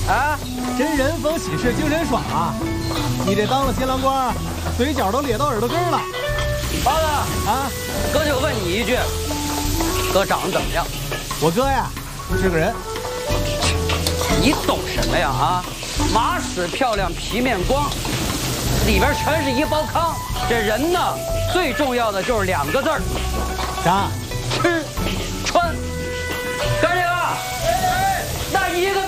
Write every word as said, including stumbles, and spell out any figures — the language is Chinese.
啊， 真人逢喜事精神爽啊！你这当了新郎官，嘴角都咧到耳朵根了。 包子啊， 哥就问你一句，哥长得怎么样？ 我哥呀，是个人。 你懂什么呀？啊，马屎漂亮皮面光，里边全是一包糠。这人呢，最重要的就是两个字儿， 啥？ 吃穿。哥几个，那一个